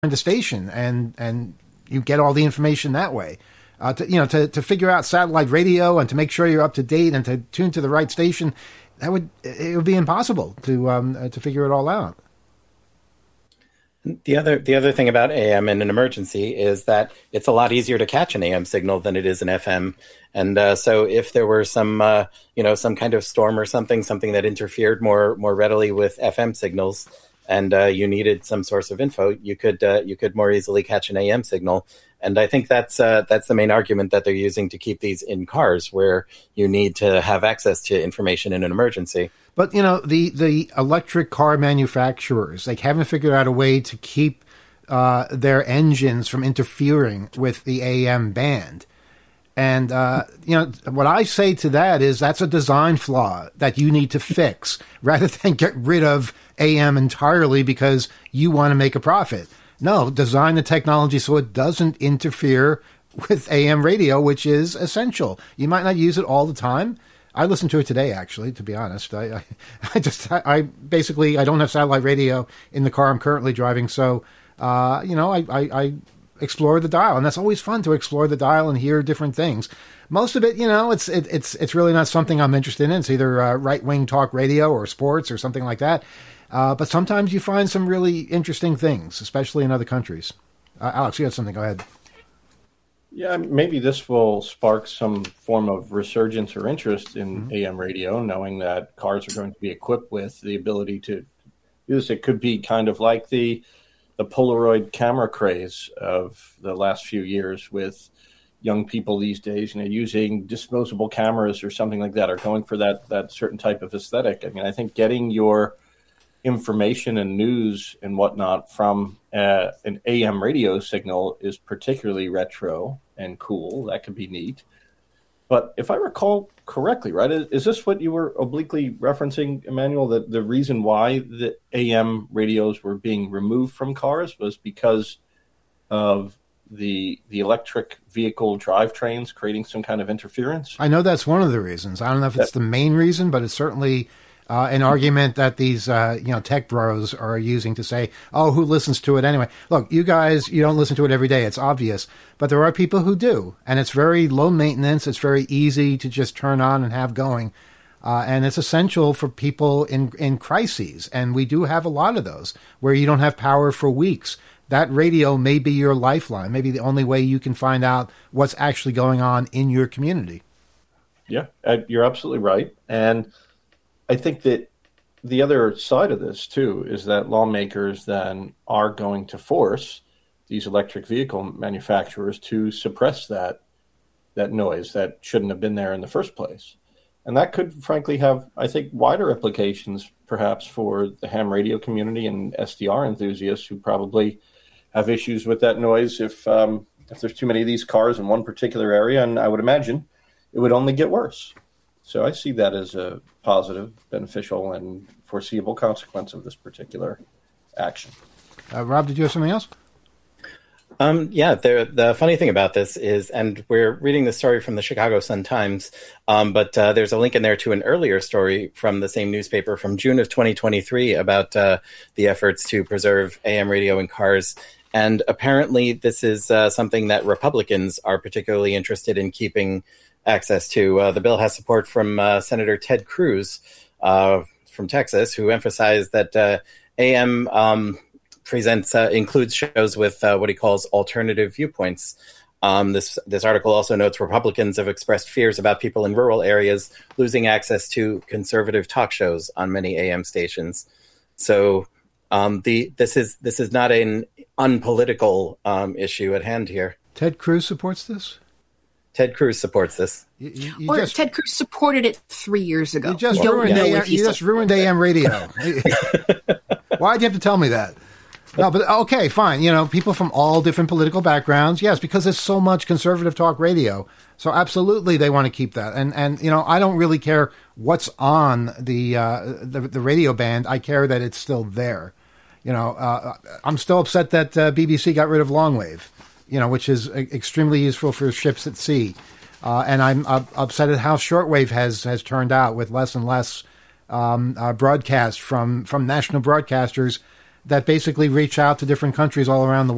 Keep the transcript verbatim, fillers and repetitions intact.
the station, and and you get all the information that way. Uh, to, you know, to, to figure out satellite radio and to make sure you're up to date and to tune to the right station, that would it would be impossible to um, uh, to figure it all out. The other the other thing about A M in an emergency is that it's a lot easier to catch an A M signal than it is an F M. And uh, so if there were some uh, you know some kind of storm or something, something that interfered more more readily with F M signals, and uh, you needed some source of info, you could uh, you could more easily catch an A M signal. And I think that's uh, that's the main argument that they're using to keep these in cars, where you need to have access to information in an emergency. But, you know, the, the electric car manufacturers, they haven't figured out a way to keep uh, their engines from interfering with the A M band. And, uh, you know, what I say to that is that's a design flaw that you need to fix rather than get rid of A M entirely because you want to make a profit. No, design the technology so it doesn't interfere with A M radio, which is essential. You might not use it all the time. I listened to it today, actually, to be honest. I, I, I just, I, I basically, I don't have satellite radio in the car I'm currently driving. So, uh, you know, I, I, I explore the dial, and that's always fun to explore the dial and hear different things. Most of it, you know, it's, it, it's, it's really not something I'm interested in. It's either uh, right-wing talk radio or sports or something like that. Uh, but sometimes you find some really interesting things, especially in other countries. Uh, Alex, you had something. Go ahead. Yeah, maybe this will spark some form of resurgence or interest in mm-hmm. A M radio, knowing that cars are going to be equipped with the ability to use it. Could be kind of like the the Polaroid camera craze of the last few years with young people these days, you know, using disposable cameras or something like that, or going for that that certain type of aesthetic. I mean, I think getting your information and news and whatnot from uh, an A M radio signal is particularly retro and cool. That could be neat. But if I recall correctly, right, is, is this what you were obliquely referencing, Emmanuel, that the reason why the A M radios were being removed from cars was because of the the electric vehicle drivetrains creating some kind of interference? I know that's one of the reasons. I don't know if it's that, the main reason, but it's certainly Uh, an argument that these, uh, you know, tech bros are using to say, oh, who listens to it anyway? Look, you guys, you don't listen to it every day. It's obvious. But there are people who do. And it's very low maintenance. It's very easy to just turn on and have going. Uh, and it's essential for people in, in crises. And we do have a lot of those where you don't have power for weeks. That radio may be your lifeline, maybe the only way you can find out what's actually going on in your community. Yeah, you're absolutely right. And I think that the other side of this, too, is that lawmakers then are going to force these electric vehicle manufacturers to suppress that that noise that shouldn't have been there in the first place. And that could, frankly, have, I think, wider implications, perhaps, for the ham radio community and S D R enthusiasts who probably have issues with that noise if, um, if there's too many of these cars in one particular area. And I would imagine it would only get worse. So I see that as a positive, beneficial, and foreseeable consequence of this particular action. Uh, Rob, did you have something else? Um, yeah, the, the funny thing about this is, and we're reading the story from the Chicago Sun-Times, um, but uh, there's a link in there to an earlier story from the same newspaper from June of twenty twenty-three about uh, the efforts to preserve A M radio in cars. And apparently this is uh, something that Republicans are particularly interested in keeping access to. Uh, the bill has support from uh, Senator Ted Cruz uh, from Texas, who emphasized that uh, A M um, presents uh, includes shows with uh, what he calls alternative viewpoints. Um, this this article also notes Republicans have expressed fears about people in rural areas losing access to conservative talk shows on many A M stations. So um, the this is this is not an unpolitical um, issue at hand here. Ted Cruz supports this? Ted Cruz supports this. You, you, you or just, Ted Cruz supported it three years ago. You just, ruined, A M, you just ruined A M radio. Why'd you have to tell me that? No, but okay, fine. You know, people from all different political backgrounds. Yes, because there's so much conservative talk radio. So absolutely they want to keep that. And, and you know, I don't really care what's on the, uh, the, the radio band. I care that it's still there. You know, uh, I'm still upset that uh, B B C got rid of Longwave, you know, which is extremely useful for ships at sea. Uh, and I'm uh, upset at how shortwave has, has turned out with less and less um, uh, broadcast from, from national broadcasters that basically reach out to different countries all around the world.